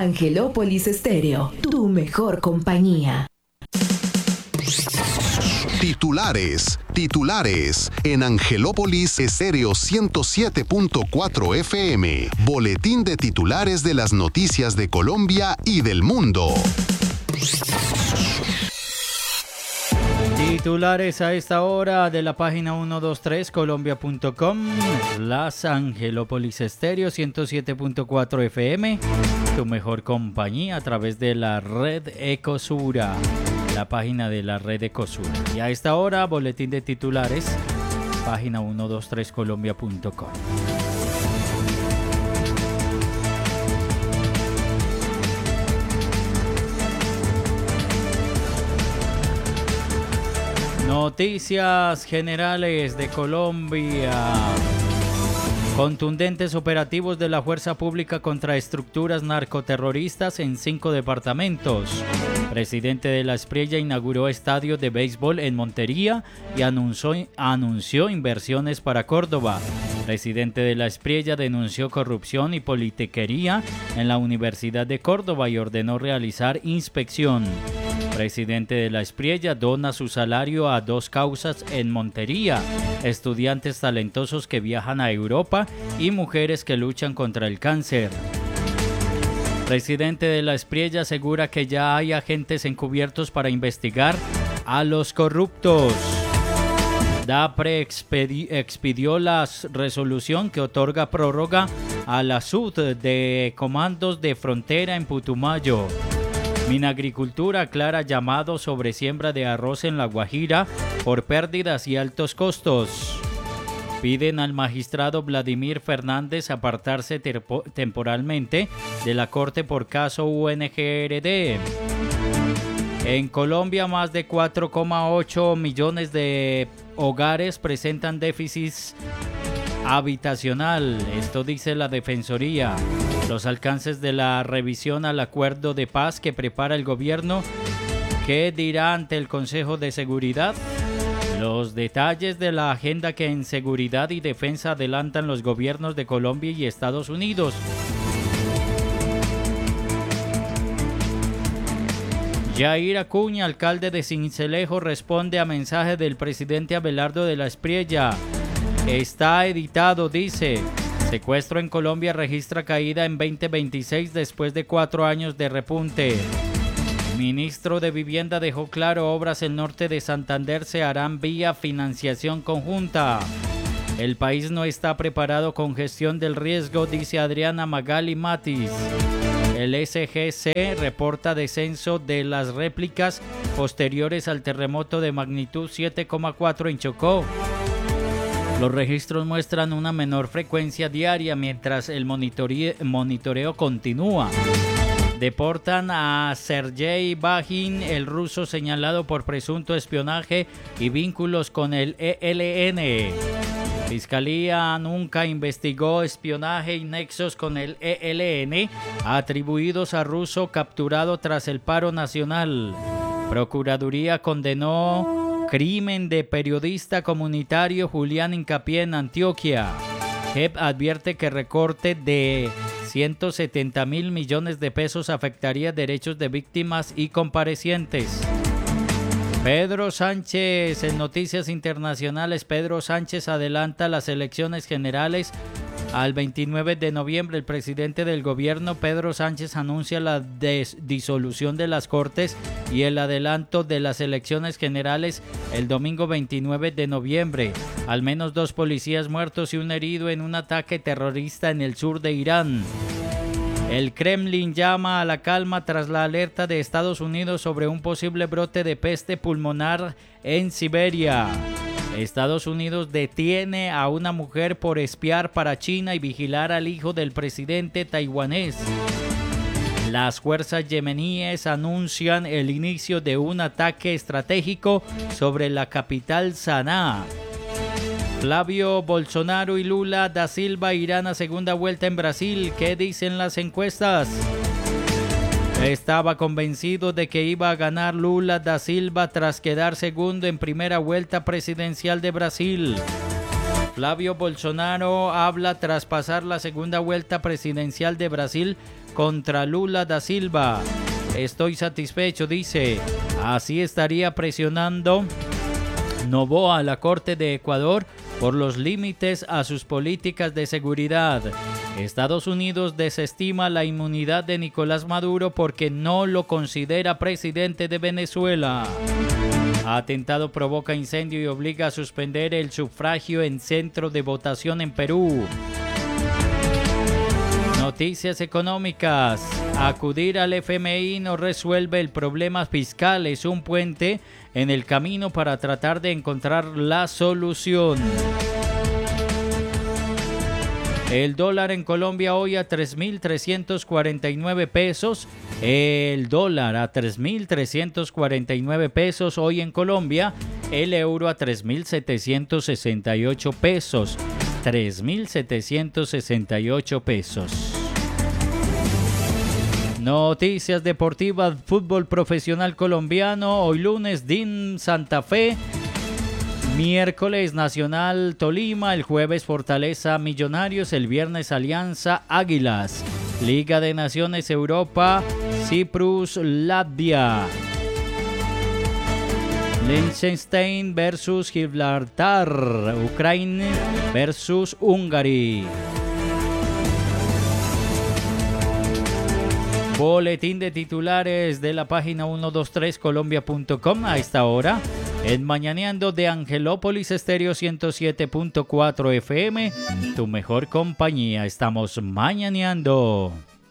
Angelópolis Estéreo, tu mejor compañía. Titulares en Angelópolis Estéreo 107.4 FM. Boletín de titulares de las noticias de Colombia y del mundo. Titulares a esta hora de la página 123colombia.com. Las Angelópolis Estéreo 107.4 FM. Tu mejor compañía a través de la red Ecosura. La página de la red Ecosura. Y a esta hora, boletín de titulares, página 123colombia.com. Noticias generales de Colombia. Contundentes operativos de la Fuerza Pública contra estructuras narcoterroristas en 5 departamentos. Presidente de la Espriella inauguró estadio de béisbol en Montería y anunció inversiones para Córdoba. Presidente de la Espriella denunció corrupción y politiquería en la Universidad de Córdoba y ordenó realizar inspección. Presidente de la Espriella dona su salario a 2 causas en Montería: estudiantes talentosos que viajan a Europa y mujeres que luchan contra el cáncer. Presidente de la Espriella asegura que ya hay agentes encubiertos para investigar a los corruptos. DAPRE expidió la resolución que otorga prórroga a la SUD de comandos de frontera en Putumayo. Minagricultura aclara llamado sobre siembra de arroz en La Guajira por pérdidas y altos costos. Piden al magistrado Vladimir Fernández apartarse temporalmente de la Corte por caso UNGRD. En Colombia, más de 4,8 millones de hogares presentan déficit habitacional. Esto dice la Defensoría. Los alcances de la revisión al acuerdo de paz que prepara el gobierno, ¿qué dirá ante el Consejo de Seguridad? Los detalles de la agenda que en seguridad y defensa adelantan los gobiernos de Colombia y Estados Unidos. Yair Acuña, alcalde de Sincelejo, responde a mensaje del presidente Abelardo de la Espriella. Está editado, dice. Secuestro en Colombia registra caída en 2026 después de 4 años de repunte. Ministro de Vivienda dejó claro, obras en norte de Santander se harán vía financiación conjunta. El país no está preparado con gestión del riesgo, dice Adriana Magali Matis. El SGC reporta descenso de las réplicas posteriores al terremoto de magnitud 7,4 en Chocó. Los registros muestran una menor frecuencia diaria mientras el monitoreo continúa. Deportan a Sergei Bajin, el ruso señalado por presunto espionaje y vínculos con el ELN. Fiscalía nunca investigó espionaje y nexos con el ELN atribuidos a ruso capturado tras el paro nacional. Procuraduría condenó crimen de periodista comunitario Julián Hincapié en Antioquia. JEP advierte que recorte de 170.000 millones de pesos afectaría derechos de víctimas y comparecientes. Pedro Sánchez, en noticias internacionales, Pedro Sánchez adelanta las elecciones generales al 29 de noviembre. El presidente del gobierno, Pedro Sánchez, anuncia la disolución de las Cortes y el adelanto de las elecciones generales el domingo 29 de noviembre. Al menos 2 policías muertos y un herido en un ataque terrorista en el sur de Irán. El Kremlin llama a la calma tras la alerta de Estados Unidos sobre un posible brote de peste pulmonar en Siberia. Estados Unidos detiene a una mujer por espiar para China y vigilar al hijo del presidente taiwanés. Las fuerzas yemeníes anuncian el inicio de un ataque estratégico sobre la capital Sanaa. Flavio Bolsonaro y Lula da Silva irán a segunda vuelta en Brasil. ¿Qué dicen las encuestas? Estaba convencido de que iba a ganar Lula da Silva tras quedar segundo en primera vuelta presidencial de Brasil. Flavio Bolsonaro habla tras pasar la segunda vuelta presidencial de Brasil contra Lula da Silva. Estoy satisfecho, dice. Así estaría presionando Noboa a la Corte de Ecuador por los límites a sus políticas de seguridad. Estados Unidos desestima la inmunidad de Nicolás Maduro porque no lo considera presidente de Venezuela. Atentado provoca incendio y obliga a suspender el sufragio en centro de votación en Perú. Noticias económicas. Acudir al FMI no resuelve el problema fiscal, es un puente en el camino para tratar de encontrar la solución. El dólar en Colombia hoy a 3.349 pesos. El dólar a 3.349 pesos hoy en Colombia. El euro a 3.768 pesos. 3.768 pesos. Noticias deportivas, fútbol profesional colombiano. Hoy lunes, DIN Santa Fe. Miércoles, Nacional Tolima. El jueves, Fortaleza Millonarios. El viernes, Alianza Águilas. Liga de Naciones Europa, Cyprus Latvia. Liechtenstein versus Gibraltar. Ucrania versus Hungría. Boletín de titulares de la página 123colombia.com a esta hora. En Mañaneando de Angelópolis Estéreo 107.4 FM. Tu mejor compañía. Estamos mañaneando.